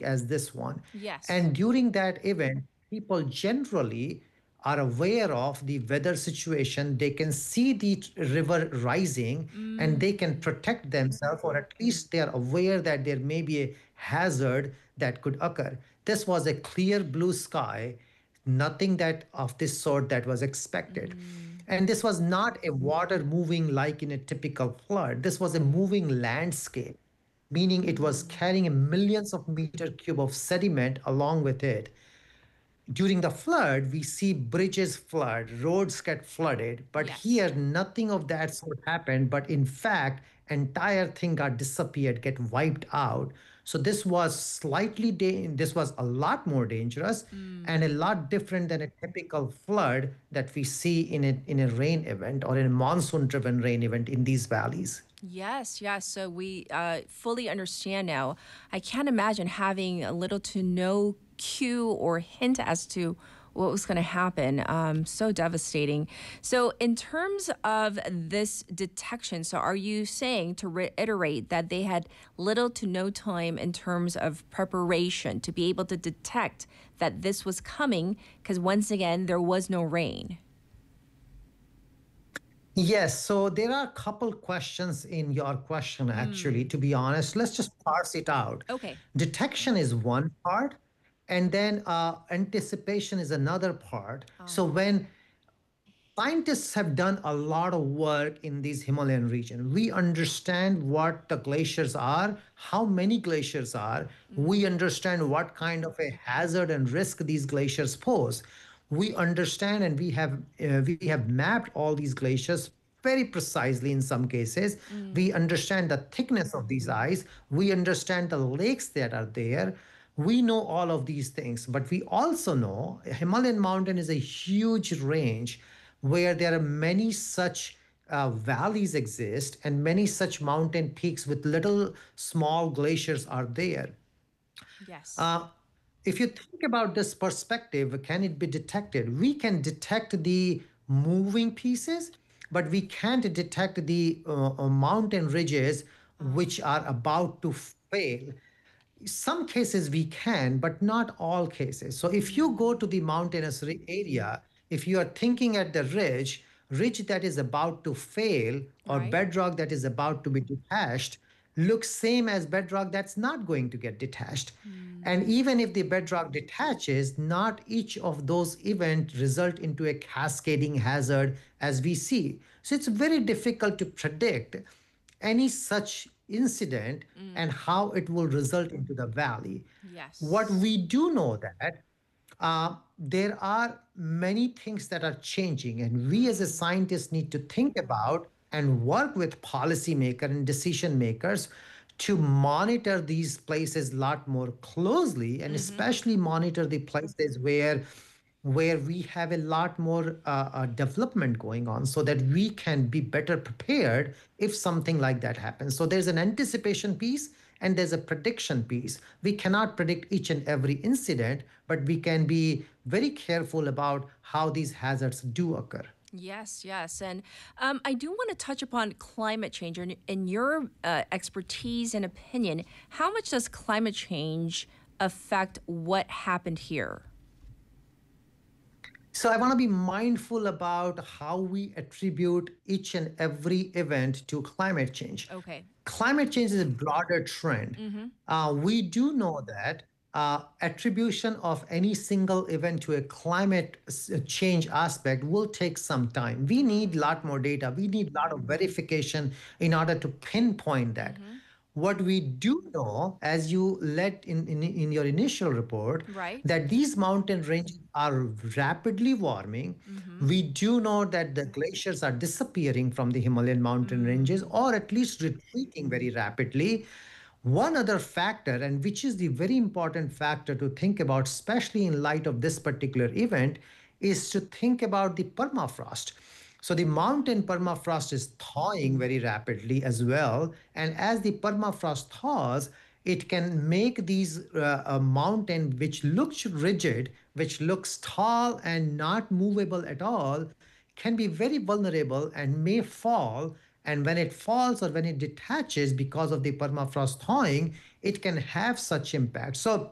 as this one. Yes. And during that event, people generally are aware of the weather situation. They can see the river rising and they can Mm. protect themselves, or at least they are aware that there may be a hazard that could occur. This was a clear blue sky, nothing that of this sort that was expected. Mm. And this was not a water moving like in a typical flood. This was a moving landscape, meaning it was Mm. carrying millions of meter cube of sediment along with it. During the flood, we see bridges flood, roads get flooded, but Yes. here nothing of that sort happened. But in fact, entire thing got disappeared, get wiped out. So this was this was a lot more dangerous and a Mm. lot different than a typical flood that we see in a rain event or in a monsoon driven rain event in these valleys. Yes, yes. So we fully understand now. I can't imagine having a little to no cue or hint as to what was going to happen. So devastating. So, in terms of this detection, so are you saying, to reiterate, that they had little to no time in terms of preparation to be able to detect that this was coming? Because once again, there was no rain. Yes, so there are a couple questions in your question, actually, Mm. to be honest. Let's just parse it out. Okay. Detection is one part, and then anticipation is another part. So Oh. when scientists have done a lot of work in these Himalayan region, we understand what the glaciers are, how many glaciers are. We Mm. understand what kind of a hazard and risk these glaciers pose. We understand and we have mapped all these glaciers very precisely in some cases. We Mm. understand the thickness of these ice. We understand the lakes that are there. We know all of these things, but we also know Himalayan mountain is a huge range where there are many such valleys exist and many such mountain peaks with little small glaciers are there. Yes. uh, if you think about this perspective, can it be detected? We can detect the moving pieces, but we can't detect the mountain ridges which Oh. are about to fail. Some cases we can, but not all cases. So if you go to Mm. the mountainous area, if you are thinking at the ridge that is about to fail, or Right. bedrock that is about to be detached, looks same as bedrock that's not going to get detached. And Mm. even if the bedrock detaches, not each of those events result into a cascading hazard as we see. So it's very difficult to predict any such incident and Mm. how it will result into the valley. What Yes. we do know that there are many things that are changing, and we as a Mm. scientist need to think about and work with policymakers and decision makers to monitor these places a lot more closely, and Mm-hmm. especially monitor the places where we have a lot more development going on so that we can be better prepared if something like that happens. So there's an anticipation piece and there's a prediction piece. We cannot predict each and every incident, but we can be very careful about how these hazards do occur. Yes, yes. And I do want to touch upon climate change. In your expertise and opinion, how much does climate change affect what happened here? So I want to be mindful about how we attribute each and every event to climate change. Okay. Climate change is a broader trend. Mm-hmm. We do know that attribution of any single event to a change aspect will take some time. We need a lot more data. We need a lot of verification in order to pinpoint that. Mm-hmm. What we do know, as you let in your initial report, Right. that these mountain ranges are rapidly warming. Mm-hmm. We do know that the glaciers are disappearing from the Himalayan mountain ranges, Mm. or at least retreating very rapidly. One other factor, and which is the very important factor to think about, especially in light of this particular event, is to think about the permafrost. So the mountain permafrost is thawing very rapidly as well. And as the permafrost thaws, it can make these a mountain which looks rigid, which looks tall and not movable at all, can be very vulnerable and may fall. And when it falls or when it detaches because of the permafrost thawing, it can have such impact. So